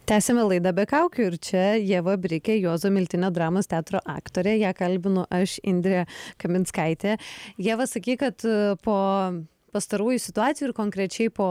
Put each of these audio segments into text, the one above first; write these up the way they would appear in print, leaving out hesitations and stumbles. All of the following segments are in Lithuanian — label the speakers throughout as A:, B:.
A: Tęsime laidą be kaukių ir čia Ieva Brikė, Juozo Miltinio dramos teatro aktorė. Ją kalbinu aš, Indrė Kaminskaitė. Ieva, sakyk, kad po pastarųjų situacijų ir konkrečiai po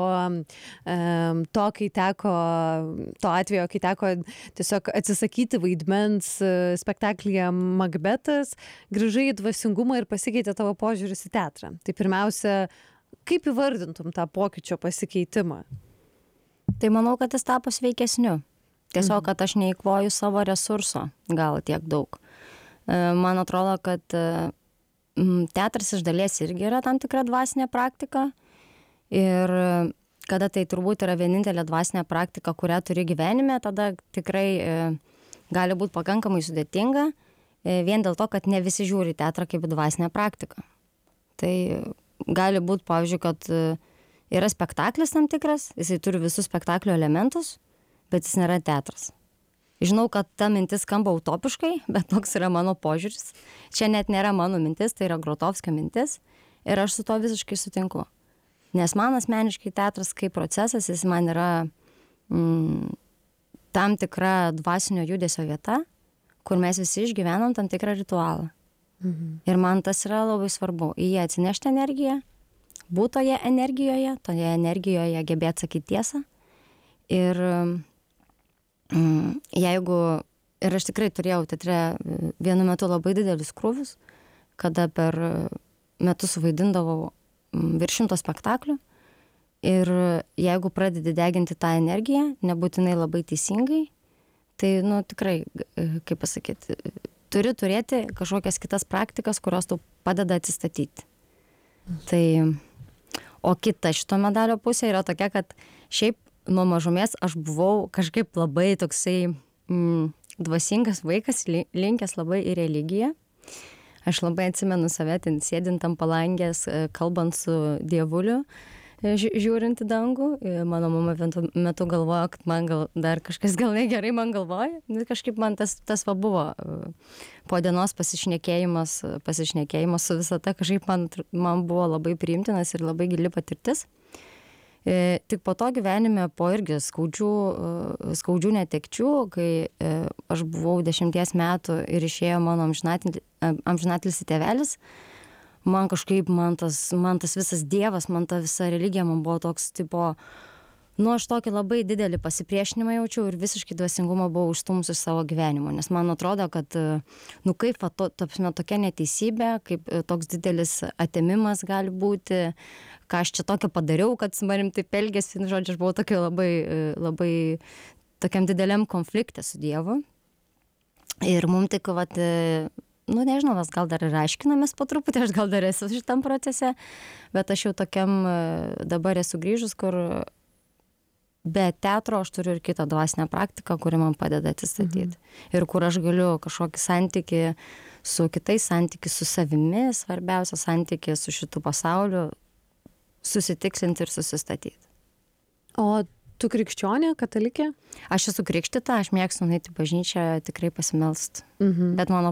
A: to atvejo, kai teko tiesiog atsisakyti vaidmens spektaklyje Makbetas, grįžai į dvasingumą ir pasikeitė tavo požiūris į teatrą. Tai pirmiausia, kaip įvardintum tą pokyčio pasikeitimą?
B: Tai manau, kad jis tapo sveikesniu. Tiesiog, kad aš neįkvoju savo resurso, gal tiek daug. Man atrodo, kad teatras iš dalies irgi yra tam tikra dvasinė praktika. Ir kada tai turbūt yra vienintelė dvasinė praktika, kurią turi gyvenime, tada tikrai gali būti pakankamai sudėtinga, vien dėl to, kad ne visi žiūri teatrą kaip dvasinę praktiką. Tai gali būti, pavyzdžiui, kad yra spektaklis tam tikras, jisai turi visus spektaklio elementus, bet jis nėra teatras. Žinau, kad ta mintis skamba utopiškai, bet toks yra mano požiūris. Čia net nėra mano mintis, tai yra Grotowskio mintis ir aš su to visiškai sutinku. Nes man asmeniškai teatras kaip procesas, jis man yra tam tikra dvasinio judesio vieta, kur mes visi išgyvenam tam tikrą ritualą. Ir man tas yra labai svarbu. Į jį atsinešti energiją, būtoje energijoje, toje energijoje gebėti sakyti tiesą. Ir jeigu, ir aš tikrai turėjau teatre vienu metu labai didelius krūvius, kada per metus suvaidindavau virš 100 spektaklių. Ir jeigu pradedi deginti tą energiją, nebūtinai labai teisingai, tai, tikrai, kaip pasakyti, turi turėti kažkokias kitas praktikas, kurios tau padeda atsistatyti. Tai o kita šito medalio pusė yra tokia, kad šiaip nuo mažumės aš buvau kažkaip labai toksai dvasingas vaikas, linkęs labai į religiją. Aš labai atsimenu save ten sėdint ant palangės, kalbant su dievuliu, žiūrint į dangų. Mano mama metu galvojo, kad man dar kažkas gal negerai man galvoja. Kažkaip man tas buvo po dienos pasišnekėjimas su visata, kažkaip man buvo labai priimtinas ir labai gili patirtis. Tik po to gyvenime, po irgi skaudžių netekčių, kai aš buvau 10 metų ir išėjo mano amžinatilsį tėvelis, man kažkaip, man tas visas dievas, man ta visa religija, man buvo toks tipo, aš tokį labai didelį pasipriešinimą jaučiau ir visiškai dvasingumą buvau užstūmus iš savo gyvenimo, nes man atrodo, kad, kaip tokia neteisybė, kaip toks didelis atėmimas gali būti, ką aš čia tokio padariau, kad su manim taip elgėsi, žodžiu, aš buvau tokia labai tokiam dideliam konflikte su Dievu. Ir mums tik, nežinau, mes gal dar ir aiškinamės po truputį, aš gal dar esu šitam procese, bet aš jau tokiam dabar esu grįžus, kur be teatro aš turiu ir kitą dvasinę praktiką, kuri man padeda atsistatyti. Ir kur aš galiu kažkokį santykį su kitais, santykį su savimi, svarbiausia santykį su šitu pasauliu, susitikslinti ir susistatyti.
A: O tu krikščionė, katalikė?
B: Aš esu krikštita, aš mėgstu nueiti į bažnyčią, tikrai pasimelst. Bet mano,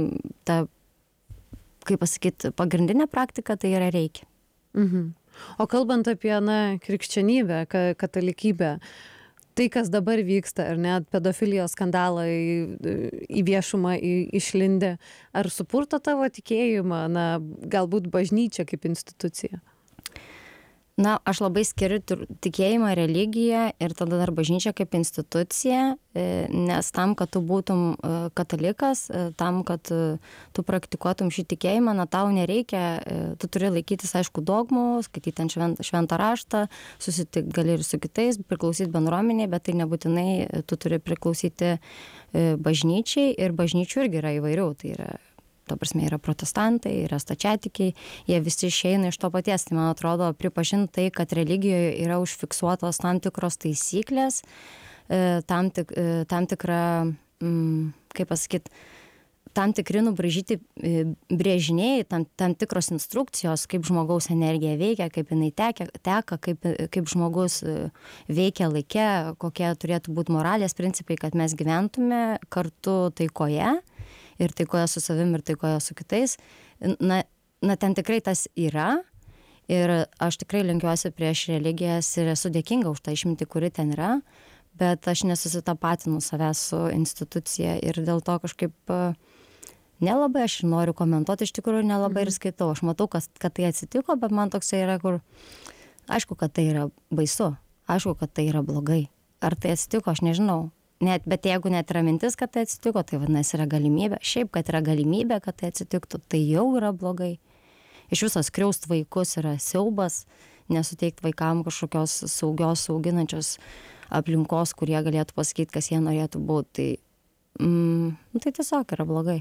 B: kaip pasakyti, pagrindinė praktika tai yra reikia.
A: O kalbant apie, krikščionybę, katalikybę, tai, kas dabar vyksta, ar net pedofilijos skandalai į viešumą išlindė, ar supurto tavo tikėjimą, galbūt bažnyčia kaip institucija?
B: Aš labai skiriu tikėjimą, religiją ir tada dar bažnyčią kaip instituciją, nes tam, kad tu būtum katalikas, tam, kad tu praktikuotum šį tikėjimą, tau nereikia, tu turi laikytis, aišku, dogmų, skaityti ant šventą raštą, susitikti gali ir su kitais, priklausyti bendruomeniai, bet tai nebūtinai tu turi priklausyti bažnyčiai ir bažnyčių irgi yra įvairių, tai yra yra protestantai, yra stačiatikiai, jie visi išeina iš to paties. Tai man atrodo, pripažinti tai, kad religijoje yra užfiksuotos tam tikros taisyklės, tam tikra, kaip pasakyti, tam tikri nubraižyti brėžiniai, tam tikros instrukcijos, kaip žmogaus energija veikia, kaip jinai teka, kaip žmogus veikia laike, kokie turėtų būti moralės principai, kad mes gyventume kartu taikoje. Ir taikoje su savim, ir taikoje su kitais. Ten tikrai tas yra. Ir aš tikrai lenkiuosi prieš religijas ir esu dėkinga už tą išmintį, kuri ten yra. bet aš nesusitapatinu savęs su institucija ir dėl to kažkaip nelabai aš ir noriu komentuoti, iš tikrųjų nelabai ir skaitau. Aš matau, kad tai atsitiko, bet man toksai yra, kur aišku, kad tai yra baisu, aišku, kad tai yra blogai. Ar tai atsitiko, aš nežinau. Bet jeigu net yra mintis, kad tai atsitiko, tai vadinasi yra galimybė. Šiaip, kad yra galimybė, kad tai atsitiktų, tai jau yra blogai. Iš viso skriaust vaikus yra siaubas, nesuteikti vaikam kažkokios saugios, auginančios aplinkos, kurie galėtų pasakyti, kas jie norėtų būti. Tai tiesiog yra blogai.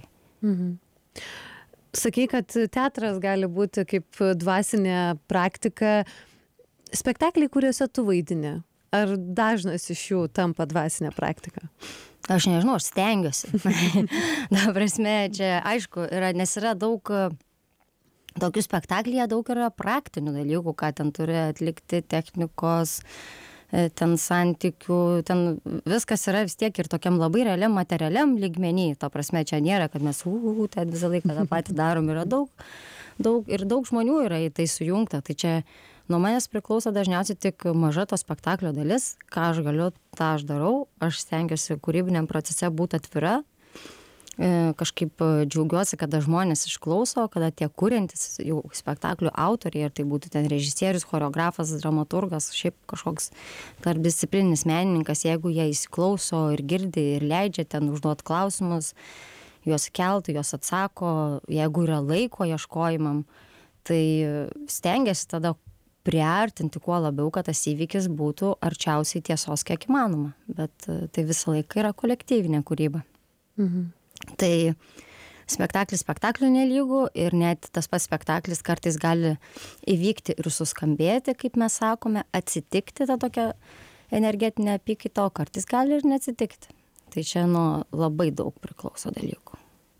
A: Sakai, kad teatras gali būti kaip dvasinė praktika. Spektakliai, kuriuose tu vaidini, ar dažnas iš jų tampa dvasinė praktika?
B: Aš nežinau, aš stengiuosi. Ta prasme, čia aišku, nes yra daug tokių spektaklyje, daug yra praktinių dalykų, ką ten turi atlikti, technikos, ten santykių, ten viskas yra vis tiek ir tokiam labai realiam, materialiam lygmenį. Ta prasme, čia nėra, kad mes ten visą laiką tą patį darom. Yra daug žmonių yra į tai sujungta. Tai čia nuo manęs priklauso dažniausiai tik maža to spektaklio dalis. Ką aš galiu, tą aš darau. Aš stengiuosi kūrybiniam procese būti atvira. Kažkaip džiaugiuosi, kada žmonės išklauso, kada tie kuriantys jau spektaklių autoriai, ar tai būtų ten režisierius, choreografas, dramaturgas, šiaip kažkoks tarpdisciplininis menininkas, jeigu jie įsiklauso ir girdi ir leidžia ten užduoti klausimus, juos keltų, juos atsako, jeigu yra laiko ieškojimam, tai stengiasi tada priartinti kuo labiau, kad tas įvykis būtų arčiausiai tiesos, kiek įmanoma. Bet tai visą laiką yra kolektyvinė kūryba. Tai spektaklis spektaklių nelygų ir net tas pats spektaklis kartais gali įvykti ir suskambėti, kaip mes sakome, atsitikti tą tokią energetinę apykaitą, o kartais gali ir neatsitikti. Tai čia nuo labai daug priklauso dalykų.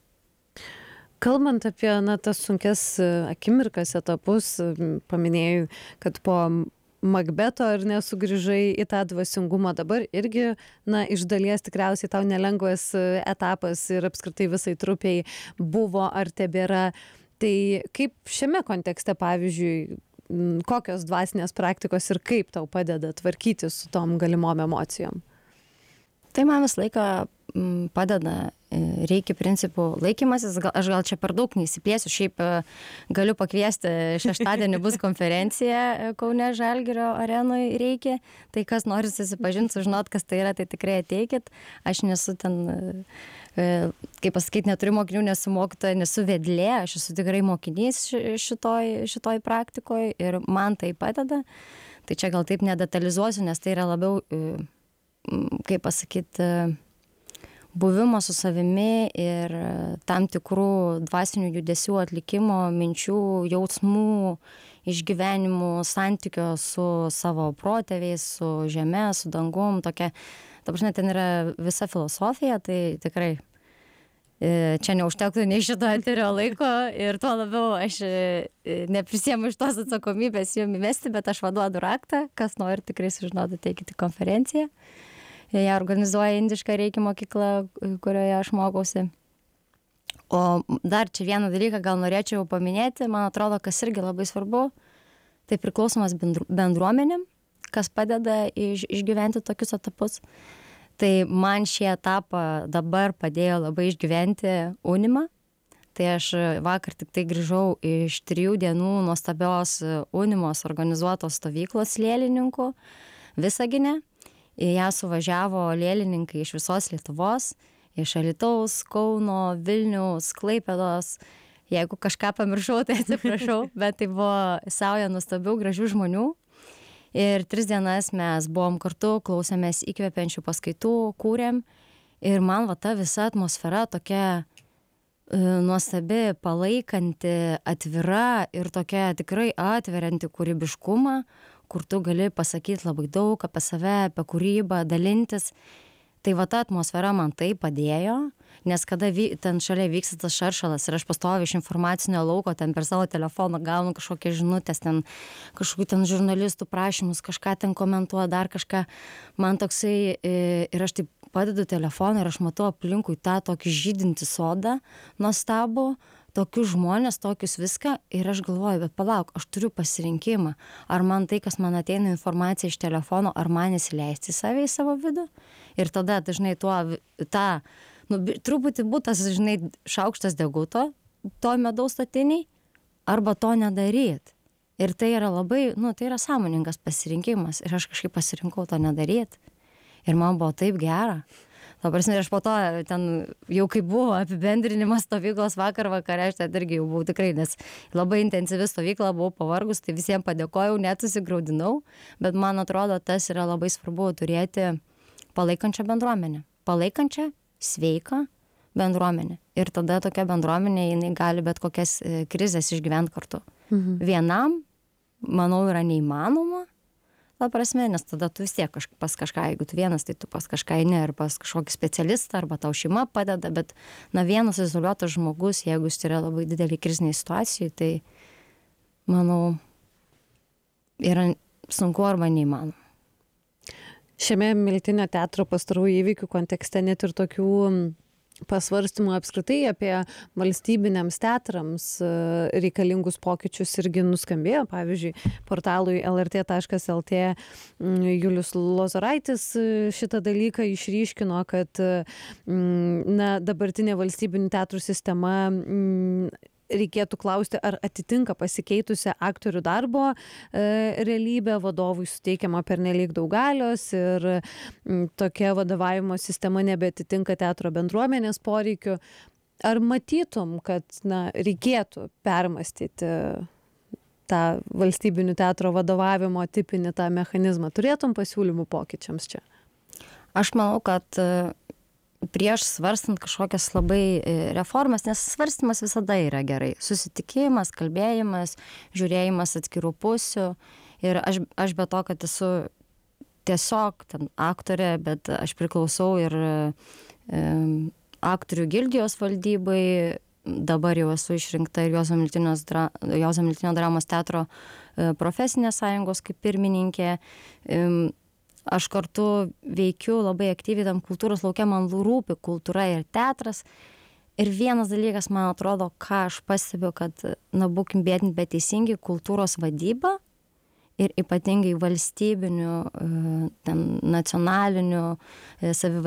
A: Kalbant apie tas sunkias akimirkas, etapus, paminėjau, kad po Makbeto ar nesugrįžai į tą dvasingumą, dabar irgi, iš dalies tikriausiai tau nelengvas etapas ir apskritai visai trupiai buvo ar tebėra. Tai kaip šiame kontekste, pavyzdžiui, kokios dvasinės praktikos ir kaip tau padeda tvarkytis su tom galimom emocijom?
B: Tai man visą laiką padeda reikia principų laikymasis. Aš gal čia per daug neįsiplėsiu, šiaip galiu pakviesti, šeštadienį bus konferencija Kaune Žalgirio arenoj reikia, tai kas nori susipažinti, sužinot, kas tai yra, tai tikrai ateikit. Aš nesu ten, kaip pasakyti, neturiu mokinių, nesu mokytoja, nesu vedlė, aš esu tikrai mokinys šitoj praktikoje ir man tai padeda. Tai čia gal taip nedetalizuosiu, nes tai yra labiau, kaip pasakyti, buvimo su savimi ir tam tikrų dvasinių judesių atlikimo, minčių, jausmų, išgyvenimų, santykio su savo protėviais, su žeme, su dangum, tokia, ta prasme, ten yra visa filosofija, tai tikrai čia neužtektų nei šito eterio laiko ir tuo labiau aš neprisiemu iš tos atsakomybės jum įvesti, bet aš vaduodu raktą, kas nori tikrai sužinoti, ateikite į konferenciją. Ją organizuoja indiška reiki mokykla, kurioje aš mokausi. O dar čia vieną dalyką gal norėčiau paminėti, man atrodo, kas irgi labai svarbu, tai priklausomas bendruomenėm, kas padeda išgyventi tokius etapus. Tai man šį etapą dabar padėjo labai išgyventi Unima. Tai aš vakar tik tai grįžau iš 3 dienų nuostabios Unimos organizuotos stovyklos lėlininkų Visagine. Į ją suvažiavo lėlininkai iš visos Lietuvos, iš Alytaus, Kauno, Vilniaus, Klaipėdos. Jeigu kažką pamiršau, tai atsiprašau, bet tai buvo sauja nuostabių, gražių žmonių. Ir 3 dienas mes buvom kartu, klausėmės įkvepiančių paskaitų, kūrėm. Ir man ta visa atmosfera tokia nuostabi, palaikanti, atvira ir tokia tikrai atverianti kūrybiškumą, kur tu gali pasakyti labai daug apie save, apie kūrybą, dalintis. Tai ta atmosfera man tai padėjo, nes kada ten šalia vyksta tas šaršalas ir aš pastoviu iš informacinio lauko, ten per savo telefoną gaunu kažkokias žinutės, ten kažkokių ten žurnalistų prašymus, kažką ten komentuoja, dar kažką. Man toksai, ir aš taip padedu telefoną ir aš matau aplinkui tą tokį žydintį sodą nuostabų, tokius žmones, tokius viską ir aš galvoju, bet palauk, aš turiu pasirinkimą. Ar man tai, kas man ateina informacija iš telefono, ar man įsileisti save į savo vidų? Ir tada dažnai truputį būtas, žinai, šaukštas deguto, to medaus statiniai, arba to nedaryt. Ir tai yra labai, tai yra sąmoningas pasirinkimas. Ir aš kažkaip pasirinkau to nedaryt. Ir man buvo taip gera. Ta prasme, aš po to, ten jau kai buvo apibendrinimas stovyklos vakare, aš ten irgi jau buvau tikrai, nes labai intensyvi stovykla, buvau pavargus, tai visiems padėkojau, net susigraudinau, bet man atrodo, tas yra labai svarbu turėti palaikančią bendruomenę. Palaikančią, sveiką bendruomenę. Ir tada tokia bendruomenė, jinai gali bet kokias krizės išgyventi kartu. Vienam, manau, yra neįmanoma, ta prasme, nes tada tu vis tiek pas kažką, jeigu tu vienas, tai tu pas kažką eini ar pas kažkokį specialistą, arba tau šeima padeda, bet vienas izoliuotas žmogus, jeigu jis yra labai didelį krizinį situacijų, tai, manau, yra sunku arba neįmanoma.
A: Šiame Miltinio teatro pastarųjų įvykių kontekste net ir tokių pasvarstymų apskritai apie valstybiniams teatrams reikalingus pokyčius irgi nuskambėjo. Pavyzdžiui, portalui lrt.lt Julius Lozoraitis šitą dalyką išryškino, kad dabartinė valstybinių teatrų sistema reikėtų klausti, ar atitinka pasikeitusią aktorių darbo realybę, vadovui suteikiama pernelyg daug galios ir tokia vadovavimo sistema nebeatitinka teatro bendruomenės poreikių. Ar matytum, kad reikėtų permastyti tą valstybinių teatro vadovavimo tipinį tą mechanizmą? Turėtum pasiūlymų pokyčiams čia?
B: Aš manau, kad prieš svarstant kažkokias labai reformas, nes svarstymas visada yra gerai. Susitikimas, kalbėjimas, žiūrėjimas atskirų pusių. Ir aš be to, kad esu tiesiog ten aktorė, bet aš priklausau ir aktorių gildijos valdybai. Dabar jau esu išrinkta ir Juozo Miltinio dramos teatro profesinės sąjungos kaip pirmininkė. Aš kartu veikiu labai aktyviai tam kultūros lauke, man rūpi kultūra ir teatras. Ir vienas dalykas, man atrodo, ką aš pastebiu, kad, būkim biedni, bet teisingi, kultūros vadyba ir ypatingai valstybinių, nacionalinių,